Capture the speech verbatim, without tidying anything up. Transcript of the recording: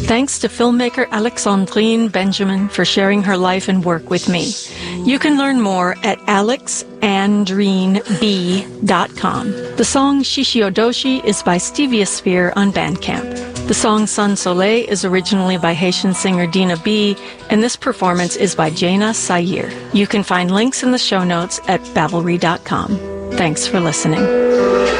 Thanks to filmmaker Alexandrine Benjamin for sharing her life and work with me. You can learn more at alex andrine b dot com. The song Shishiodoshi is by Stevia Sphere on Bandcamp. The song Sun Soleil is originally by Haitian singer Dina B, and this performance is by Jaina Sayir. You can find links in the show notes at bavelry dot com. Thanks for listening.